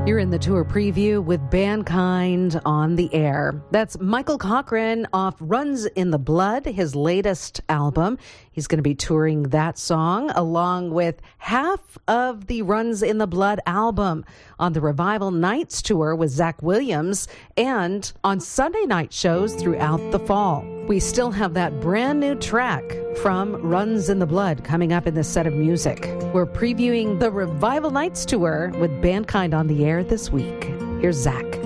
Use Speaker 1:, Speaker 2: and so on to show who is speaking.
Speaker 1: You're in the tour preview with Bandkind on the air. That's Michael Cochran off Runs in the Blood, his latest album. He's going to be touring that song along with half of the Runs in the Blood album on the Revival Nights tour with Zach Williams and on Sunday night shows throughout the fall. We still have that brand new track from Runs in the Blood coming up in this set of music. We're previewing the Revival Nights tour with Bandkind on the air this week. Here's Zach.